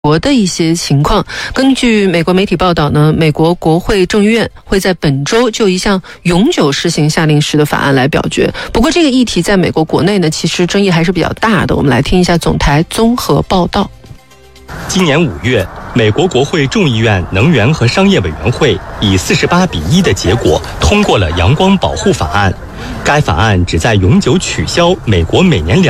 国的一些情况。根据美国媒体报道呢，美国国会众议院会在本周就一项永久施行夏令时的法案来表决。不过这个议题在美国国内呢，其实争议还是比较大的。我们来听一下总台综合报道。 今年5月，美国国会众议院能源和商业委员会以48-1的结果通过了阳光保护法案。该法案旨在永久取消美国每年